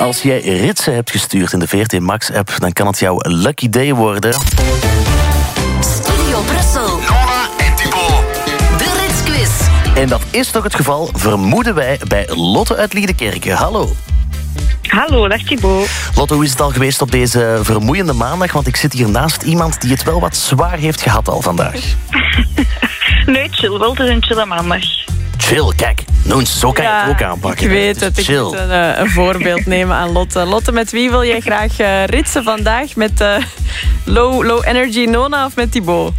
Als jij ritsen hebt gestuurd in de VRT Max-app, dan kan het jouw lucky day worden. Studio Brussel. Nona en Thibaut. De Ritsquiz. En dat is toch het geval, vermoeden wij, bij Lotte uit Liedekerke. Hallo. Hallo, dag Thibaut. Lotte, hoe is het al geweest op deze vermoeiende maandag? Want ik zit hier naast iemand die het wel wat zwaar heeft gehad al vandaag. Nee, chill wel. Het is een chille maandag. Chill, kijk. Noens, zo kan je het ook aanpakken. Ik weet het. Ik Chill. moet een voorbeeld nemen aan Lotte. Lotte, met wie wil jij graag ritsen vandaag? Met low energy Nona of met Thibaut?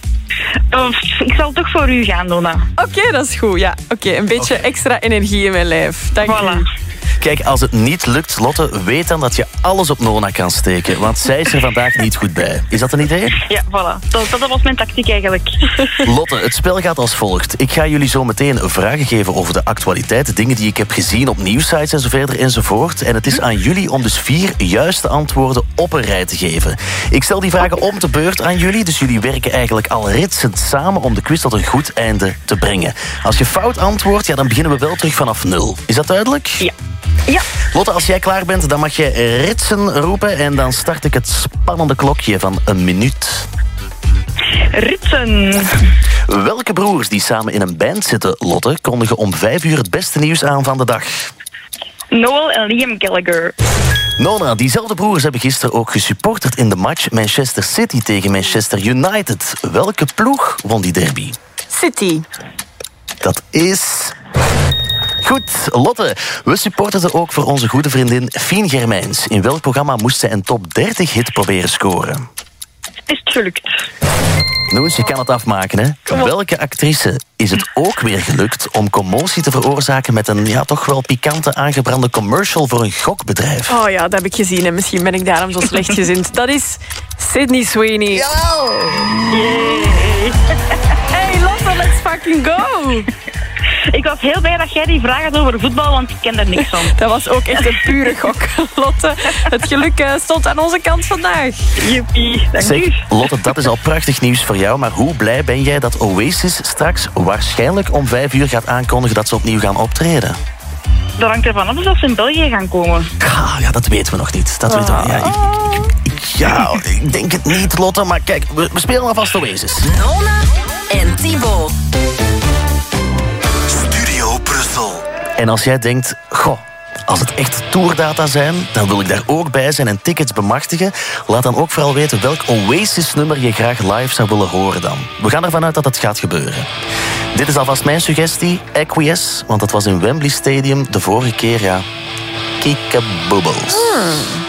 Ik zal toch voor u gaan, Nona. Oké, dat is goed. Ja, oké, een beetje extra energie in mijn lijf. Dank u. Voilà. Kijk, als het niet lukt, Lotte, weet dan dat je alles op Nona kan steken. Want zij is er vandaag niet goed bij. Is dat een idee? Ja, voilà. Dat was mijn tactiek eigenlijk. Lotte, het spel gaat als volgt. Ik ga jullie zo meteen vragen geven over de actualiteit. Dingen die ik heb gezien op nieuwsites en zo verder enzovoort. En het is aan jullie om dus 4 juiste antwoorden op een rij te geven. Ik stel die vragen om de beurt aan jullie. Dus jullie werken eigenlijk al ritsend samen om de quiz tot een goed einde te brengen. Als je fout antwoordt, ja, dan beginnen we wel terug vanaf 0. Is dat duidelijk? Ja. Ja. Lotte, als jij klaar bent, dan mag je ritsen roepen. En dan start ik het spannende klokje van 1 minuut. Ritsen. Welke broers die samen in een band zitten, Lotte, kondigen om 5 uur het beste nieuws aan van de dag? Noel en Liam Gallagher. Nona, diezelfde broers hebben gisteren ook gesupporterd in de match Manchester City tegen Manchester United. Welke ploeg won die derby? City. Dat is... Goed, Lotte. We supporterden ook voor onze goede vriendin Fien Germijns. In welk programma moest zij een top 30 hit proberen scoren? Is het gelukt? Noens, je kan het afmaken, hè? Welke actrice is het ook weer gelukt om commotie te veroorzaken met een toch wel pikante aangebrande commercial voor een gokbedrijf? Oh ja, dat heb ik gezien en misschien ben ik daarom zo slechtgezind. Dat is Sydney Sweeney. Jawel! Hey Lotte, let's fucking go! Ik was heel blij dat jij die vraag had over voetbal, want ik ken daar niks van. Dat was ook echt een pure gok, Lotte. Het geluk stond aan onze kant vandaag. Joepie, dank Zeg, u. Lotte, dat is al prachtig nieuws voor jou, maar hoe blij ben jij dat Oasis straks waarschijnlijk om 5 uur gaat aankondigen dat ze opnieuw gaan optreden? Dat hangt ervan af of ze in België gaan komen. Ja, dat weten we nog niet. Dat weten we, ik denk het niet, Lotte, maar kijk, we spelen alvast Oasis. Nona en Thibaut. Studio Brussel. En als jij denkt, als het echt tourdata zijn, dan wil ik daar ook bij zijn en tickets bemachtigen. Laat dan ook vooral weten welk Oasis-nummer je graag live zou willen horen dan. We gaan ervan uit dat het gaat gebeuren. Dit is alvast mijn suggestie, Acquiesce, want dat was in Wembley Stadium de vorige keer, Kiekabubbles.